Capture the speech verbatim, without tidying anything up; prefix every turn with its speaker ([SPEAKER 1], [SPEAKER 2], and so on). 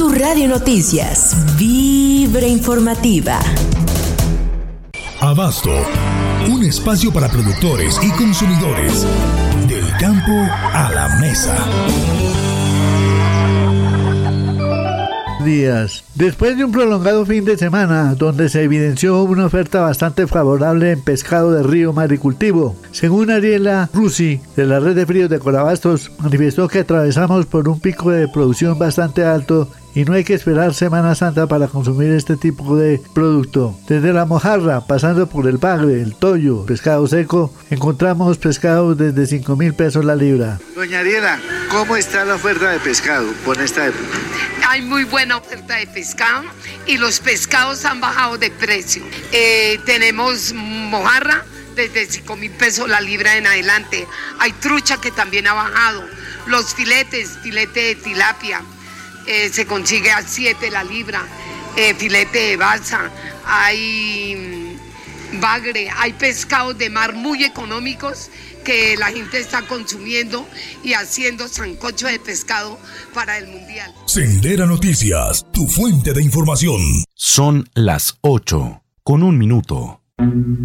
[SPEAKER 1] Tu Radio Noticias, Vibra Informativa.
[SPEAKER 2] Abasto, un espacio para productores y consumidores. Del campo a la mesa.
[SPEAKER 3] Días. Después de un prolongado fin de semana donde se evidenció una oferta bastante favorable en pescado de río, maricultivo, según Ariela Rusi de la red de fríos de Corabastos, manifestó que atravesamos por un pico de producción bastante alto y no hay que esperar Semana Santa para consumir este tipo de producto. Desde la mojarra, pasando por el bagre, el toyo, pescado seco, encontramos pescado desde cinco mil pesos la libra. Doña Ariela, ¿cómo está la oferta de pescado por esta época?
[SPEAKER 4] Hay muy buena oferta de pescado y los pescados han bajado de precio. Eh, tenemos mojarra desde cinco mil pesos la libra en adelante. Hay trucha que también ha bajado. Los filetes, filete de tilapia, eh, se consigue a siete la libra. Eh, filete de balsa, hay mmm, bagre, hay pescados de mar muy económicos que la gente está consumiendo y haciendo sancocho de pescado para el mundial.
[SPEAKER 2] Sendera Noticias, tu fuente de información.
[SPEAKER 5] Son las ocho, con un minuto.